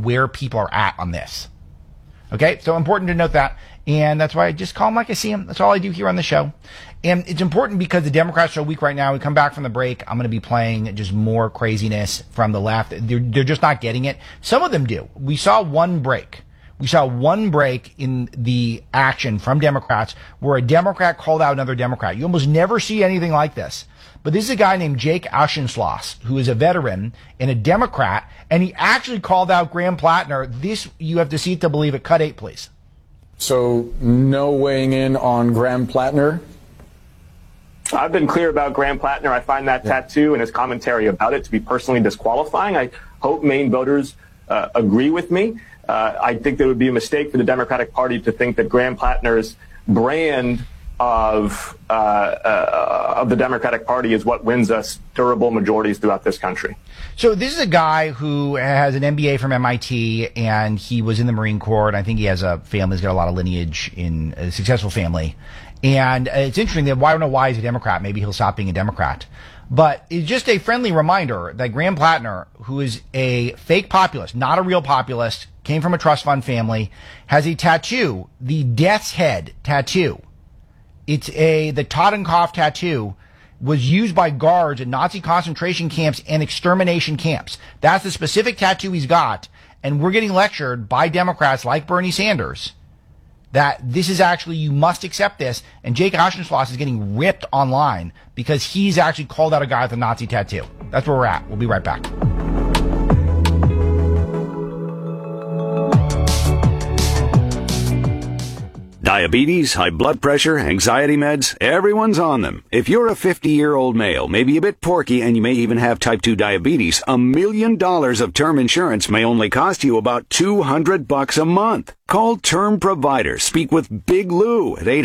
where people are at on this. Okay, so important to note that. And that's why I just call them like I see them. That's all I do here on the show. And it's important because the Democrats are weak right now. We come back from the break. I'm going to be playing just more craziness from the left. They're just not getting it. Some of them do. We saw one break. We saw one break in the action from Democrats where a Democrat called out another Democrat. You almost never see anything like this. But this is a guy named Jake Auchincloss, who is a veteran and a Democrat, and he actually called out Graham Plattner. This, you have to see it to believe it. Cut 8, please. So no weighing in on Graham Plattner? I've been clear about Graham Plattner. I find that tattoo and his commentary about it to be personally disqualifying. I hope Maine voters agree with me. I think there would be a mistake for the Democratic Party to think that Graham Plattner's brand of the Democratic Party is what wins us durable majorities throughout this country. So this is a guy who has an MBA from MIT, and he was in the Marine Corps, and I think he has a family. He's got a lot of lineage in a successful family. And it's interesting that I don't know why he's a Democrat. Maybe he'll stop being a Democrat. But it's just a friendly reminder that Graham Plattner, who is a fake populist, not a real populist, came from a trust fund family, has a tattoo, the Death's Head tattoo. It's the Totenkopf tattoo was used by guards in Nazi concentration camps and extermination camps. That's the specific tattoo he's got. And we're getting lectured by Democrats like Bernie Sanders that this is actually, you must accept this. And Jake Auchincloss is getting ripped online because he's actually called out a guy with a Nazi tattoo. That's where we're at. We'll be right back. Diabetes, high blood pressure, anxiety meds, everyone's on them. If you're a 50-year-old male, maybe a bit porky, and you may even have type 2 diabetes, $1 million of term insurance may only cost you about $200 a month. Call Term Provider. Speak with Big Lou at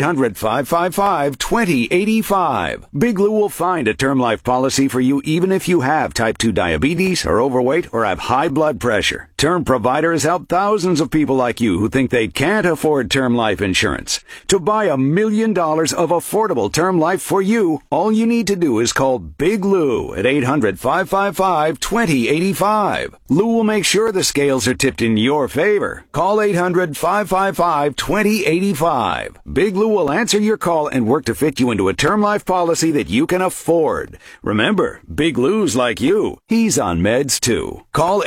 800-555-2085. Big Lou will find a term life policy for you even if you have type 2 diabetes, are overweight, or have high blood pressure. Term Provider has helped thousands of people like you who think they can't afford term life insurance. To buy $1 million of affordable term life for you, all you need to do is call Big Lou at 800-555-2085. Lou will make sure the scales are tipped in your favor. Call 800-555-2085. Big Lou will answer your call and work to fit you into a term life policy that you can afford. Remember, Big Lou's like you. He's on meds too. Call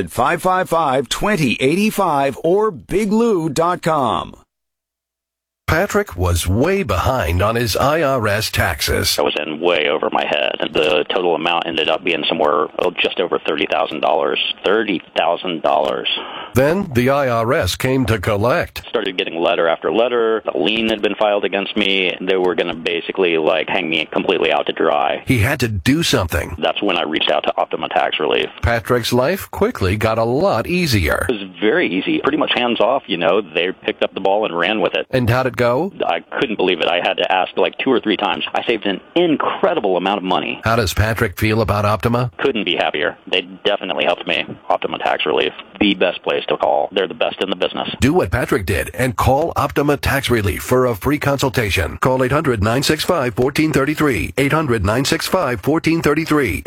800-555-2085 or biglou.com. Patrick was way behind on his IRS taxes. I was in way over my head, and the total amount ended up being somewhere just over $30,000. $30,000. Then the IRS came to collect. Started getting letter after letter. A lien had been filed against me. They were going to basically hang me completely out to dry. He had to do something. That's when I reached out to Optima Tax Relief. Patrick's life quickly got a lot easier. It was very easy, pretty much hands off. They picked up the ball and ran with it. And how'd it go? I couldn't believe it. I had to ask 2 or 3 times. I saved an incredible amount of money. How does Patrick feel about Optima? Couldn't be happier. They definitely helped me. Optima Tax Relief, the best place to call. They're the best in the business. Do what Patrick did and call Optima Tax Relief for a free consultation. Call 800-965-1433. 800-965-1433.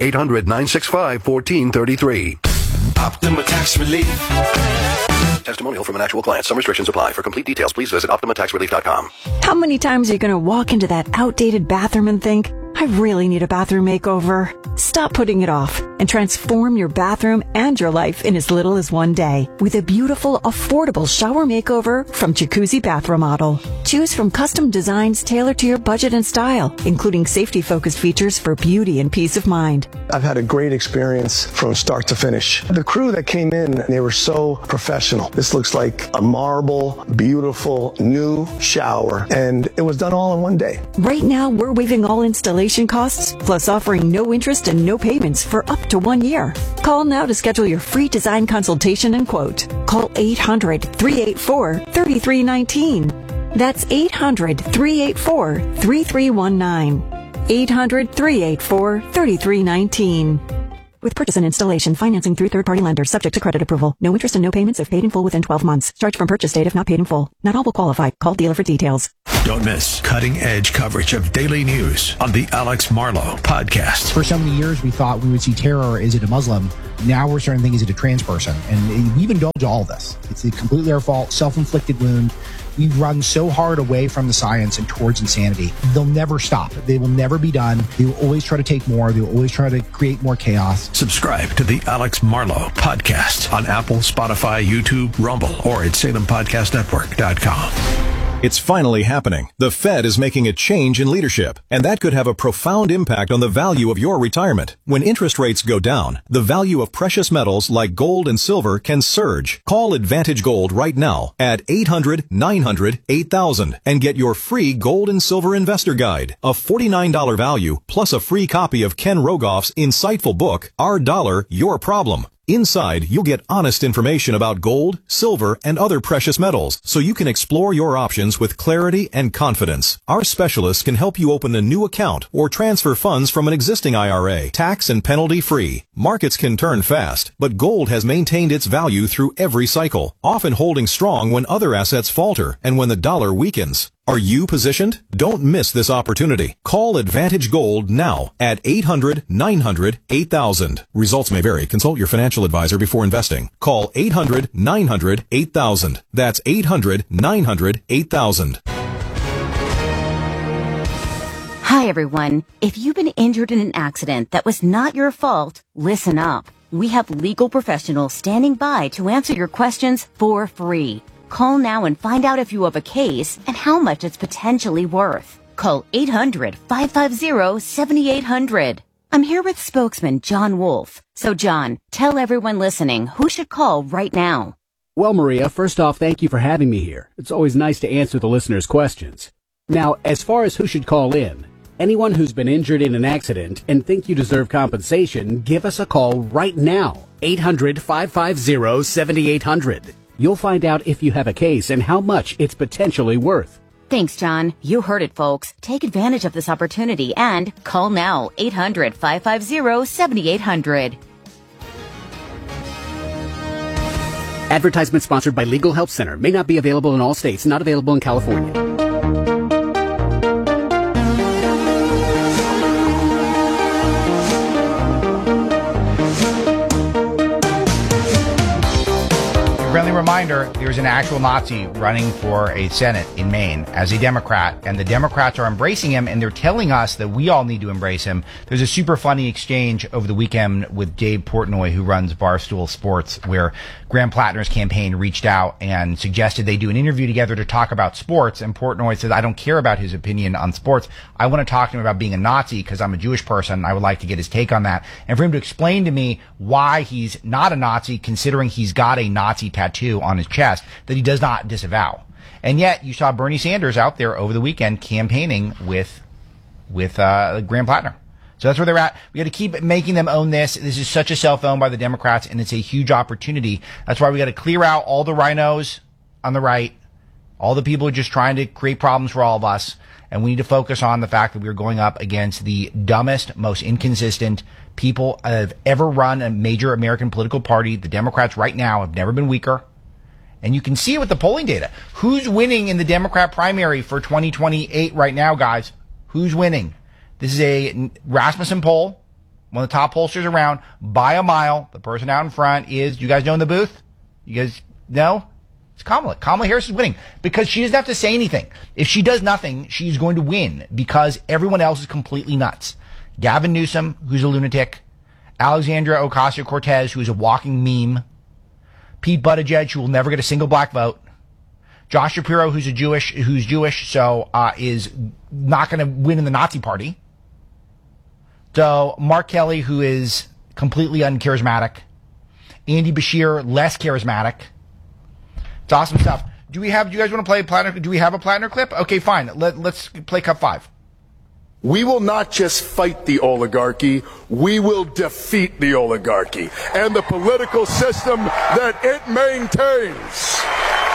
800-965-1433. Optima Tax Relief. Testimonial from an actual client. Some restrictions apply. For complete details, please visit OptimaTaxRelief.com. How many times are you going to walk into that outdated bathroom and think, I really need a bathroom makeover? Stop putting it off and transform your bathroom and your life in as little as one day with a beautiful, affordable shower makeover from Jacuzzi Bath Remodel. Choose from custom designs tailored to your budget and style, including safety-focused features for beauty and peace of mind. I've had a great experience from start to finish. The crew that came in, they were so professional. This looks like a marble, beautiful, new shower, and it was done all in one day. Right now, we're waiving all installation costs, plus offering no interest and no payments for up to 1 year. Call now to schedule your free design consultation and quote. Call 800-384-3319. That's 800-384-3319. 800-384-3319. With purchase and installation, financing through third-party lenders, subject to credit approval. No interest and no payments if paid in full within 12 months. Charge from purchase date if not paid in full. Not all will qualify. Call dealer for details. Don't miss cutting-edge coverage of daily news on the Alex Marlow Podcast. For so many years, we thought we would see terror. Is it a Muslim? Now we're starting to think, is it a trans person? And we've indulged all of this. It's completely our fault, self-inflicted wound. We've run so hard away from the science and towards insanity. They'll never stop. They will never be done. They will always try to take more. They will always try to create more chaos. Subscribe to the Alex Marlow Podcast on Apple, Spotify, YouTube, Rumble, or at SalemPodcastNetwork.com. It's finally happening. The Fed is making a change in leadership, and that could have a profound impact on the value of your retirement. When interest rates go down, the value of precious metals like gold and silver can surge. Call Advantage Gold right now at 800-900-8000 and get your free gold and silver investor guide, a $49 value plus a free copy of Ken Rogoff's insightful book, Our Dollar, Your Problem. Inside, you'll get honest information about gold, silver, and other precious metals, so you can explore your options with clarity and confidence. Our specialists can help you open a new account or transfer funds from an existing IRA, tax and penalty free. Markets can turn fast, but gold has maintained its value through every cycle, often holding strong when other assets falter and when the dollar weakens. Are you positioned? Don't miss this opportunity. Call Advantage Gold now at 800-900-8000. Results may vary. Consult your financial advisor before investing. Call 800-900-8000. That's 800-900-8000. Hi, everyone. If you've been injured in an accident that was not your fault, listen up. We have legal professionals standing by to answer your questions for free. Call now and find out if you have a case and how much it's potentially worth. Call 800-550-7800. I'm here with spokesman John Wolf. So, John, tell everyone listening who should call right now. Well, Maria, first off, thank you for having me here. It's always nice to answer the listeners' questions. Now, as far as who should call in, anyone who's been injured in an accident and think you deserve compensation, give us a call right now. 800-550-7800. You'll find out if you have a case and how much it's potentially worth. Thanks, John. You heard it, folks. Take advantage of this opportunity and call now. 800-550-7800. Advertisement sponsored by Legal Help Center. May not be available in all states. Not available in California. Friendly reminder, there's an actual Nazi running for a Senate in Maine as a Democrat, and the Democrats are embracing him, and they're telling us that we all need to embrace him. There's a super funny exchange over the weekend with Dave Portnoy, who runs Barstool Sports, where Graham Plattner's campaign reached out and suggested they do an interview together to talk about sports, and Portnoy says, I don't care about his opinion on sports. I want to talk to him about being a Nazi because I'm a Jewish person. I would like to get his take on that. And for him to explain to me why he's not a Nazi, considering he's got a Nazi tattoo on his chest that he does not disavow. And yet you saw Bernie Sanders out there over the weekend campaigning with Graham Plattner. So that's where they're at. We got to keep making them own this. This is such a self-owned by the Democrats, and it's a huge opportunity. That's why we got to clear out all the rhinos on the right, all the people who are just trying to create problems for all of us. And we need to focus on the fact that we're going up against the dumbest, most inconsistent people that have ever run a major American political party. The Democrats right now have never been weaker. And you can see it with the polling data. Who's winning in the Democrat primary for 2028 right now, guys? Who's winning? This is a Rasmussen poll, one of the top pollsters around, by a mile. The person out in front is, you guys know in the booth? You guys know? It's Kamala. Kamala Harris is winning because she doesn't have to say anything. If she does nothing, she's going to win because everyone else is completely nuts. Gavin Newsom, who's a lunatic. Alexandria Ocasio-Cortez, who is a walking meme. Pete Buttigieg, who will never get a single black vote. Josh Shapiro, who's Jewish, so is not going to win in the Nazi party. So Mark Kelly, who is completely uncharismatic. Andy Bashir, less charismatic. It's awesome stuff. Do you guys want to play Plattner? Do we have a Plattner clip? Okay, fine. Let's play Cup 5. We will not just fight the oligarchy, we will defeat the oligarchy and the political system that it maintains.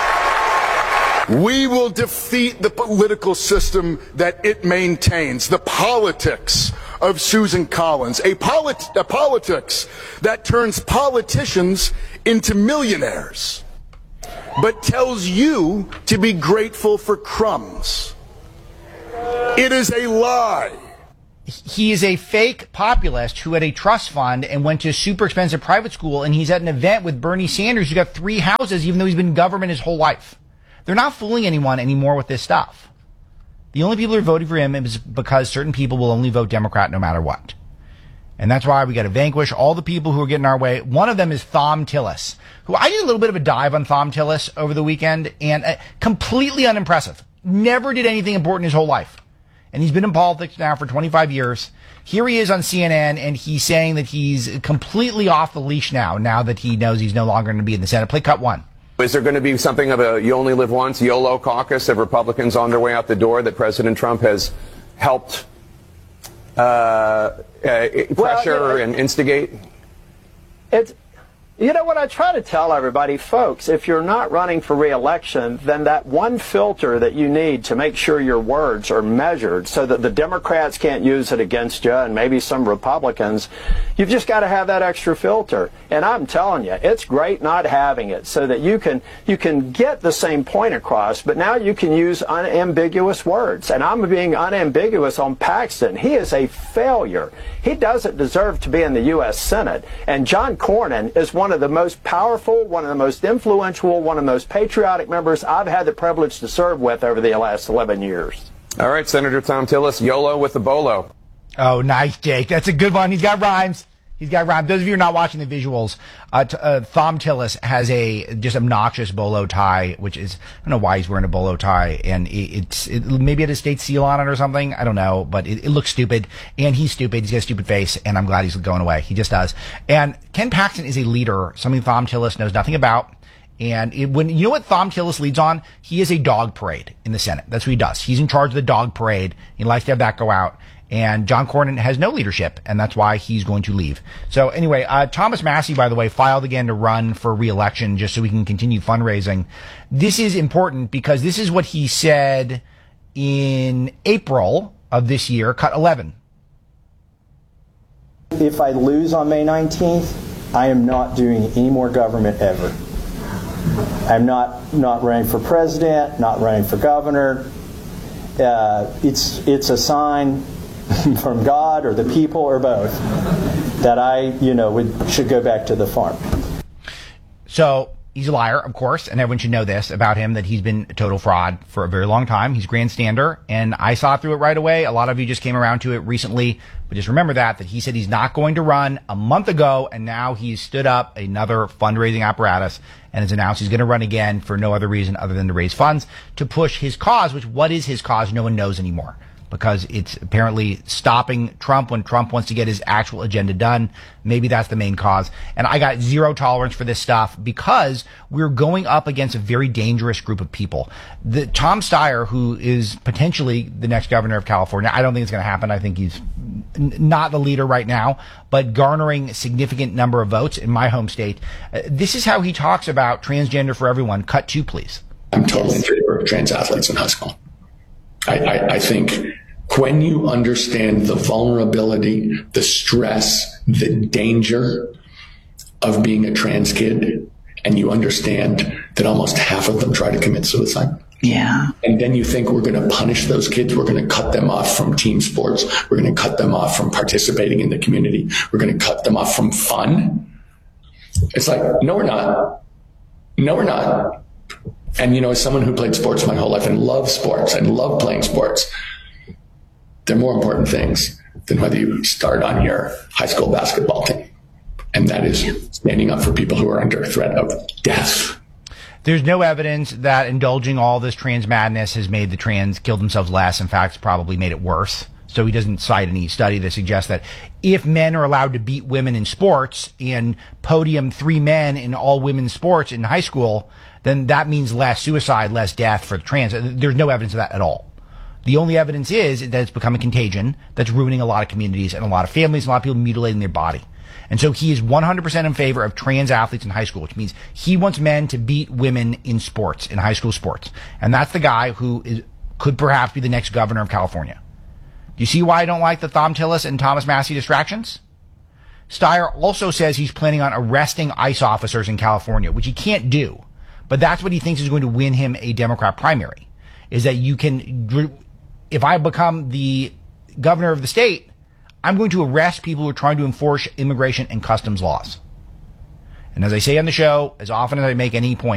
We will defeat the political system that it maintains, the politics of Susan Collins, a politics that turns politicians into millionaires, but tells you to be grateful for crumbs. It is a lie. He is a fake populist who had a trust fund and went to a super expensive private school, and he's at an event with Bernie Sanders who got 3 houses even though he's been in government his whole life. They're not fooling anyone anymore with this stuff. The only people who are voting for him is because certain people will only vote Democrat no matter what. And that's why we got to vanquish all the people who are getting our way. One of them is Thom Tillis, who I did a little bit of a dive on Thom Tillis over the weekend, and completely unimpressive. Never did anything important his whole life. And he's been in politics now for 25 years. Here he is on CNN, and he's saying that he's completely off the leash now that he knows he's no longer going to be in the Senate. Play cut 1. Is there going to be something of a you only live once, YOLO caucus of Republicans on their way out the door that President Trump has helped pressure and instigate? You know what I try to tell everybody, folks, if you're not running for re-election, then that one filter that you need to make sure your words are measured so that the Democrats can't use it against you and maybe some Republicans, you've just got to have that extra filter. And I'm telling you, it's great not having it so that you can get the same point across, but now you can use unambiguous words. And I'm being unambiguous on Paxton. He is a failure. He doesn't deserve to be in the U.S. Senate. And John Cornyn is one of the most powerful, one of the most influential, one of the most patriotic members I've had the privilege to serve with over the last 11 years. All right, Senator Thom Tillis, YOLO with the bolo. Oh, nice, Jake. That's a good one. He's got rhymes. He's got rhymes. Those of you who are not watching the visuals, Thom Tillis has a just obnoxious bolo tie, which is, I don't know why he's wearing a bolo tie, and it maybe it has state seal on it or something. I don't know, but it looks stupid, and he's stupid. He's got a stupid face, and I'm glad he's going away. He just does. And Ken Paxton is a leader, something Thom Tillis knows nothing about. And when you know what Thom Tillis leads on? He is a dog parade in the Senate. That's what he does. He's in charge of the dog parade. He likes to have that go out. And John Cornyn has no leadership, and that's why he's going to leave. So anyway, Thomas Massie, by the way, filed again to run for re-election just so we can continue fundraising. This is important because this is what he said in April of this year, cut 11. If I lose on May 19th, I am not doing any more government ever. I'm not running for president, not running for governor. It's a sign from God or the people or both that I, should go back to the farm. So he's a liar, of course, and everyone should know this about him, that he's been a total fraud for a very long time. He's a grandstander, and I saw through it right away. A lot of you just came around to it recently, but just remember that he said he's not going to run a month ago, and now he's stood up another fundraising apparatus and has announced he's going to run again for no other reason other than to raise funds to push his cause, which what is his cause? No one knows anymore, because it's apparently stopping Trump when Trump wants to get his actual agenda done. Maybe that's the main cause. And I got zero tolerance for this stuff because we're going up against a very dangerous group of people. Tom Steyer, who is potentially the next governor of California, I don't think it's going to happen. I think he's not the leader right now, but garnering a significant number of votes in my home state. This is how he talks about transgender for everyone. Cut 2, please. I'm totally in favor of trans athletes in high school. I think when you understand the vulnerability, the stress, the danger of being a trans kid, and you understand that almost half of them try to commit suicide. Yeah. And then you think we're going to punish those kids. We're going to cut them off from team sports. We're going to cut them off from participating in the community. We're going to cut them off from fun. It's like, no, we're not. No, we're not. And, as someone who played sports my whole life and loves sports and love playing sports, there are more important things than whether you start on your high school basketball team. And that is standing up for people who are under threat of death. There's no evidence that indulging all this trans madness has made the trans kill themselves less. In fact, it's probably made it worse. So he doesn't cite any study that suggests that if men are allowed to beat women in sports and podium 3 men in all women's sports in high school, then that means less suicide, less death for the trans. There's no evidence of that at all. The only evidence is that it's become a contagion that's ruining a lot of communities and a lot of families, and a lot of people mutilating their body. And so he is 100% in favor of trans athletes in high school, which means he wants men to beat women in sports, in high school sports. And that's the guy who could perhaps be the next governor of California. You see why I don't like the Thom Tillis and Thomas Massie distractions? Steyer also says he's planning on arresting ICE officers in California, which he can't do. But that's what he thinks is going to win him a Democrat primary, is that you can, if I become the governor of the state, I'm going to arrest people who are trying to enforce immigration and customs laws. And as I say on the show, as often as I make any point,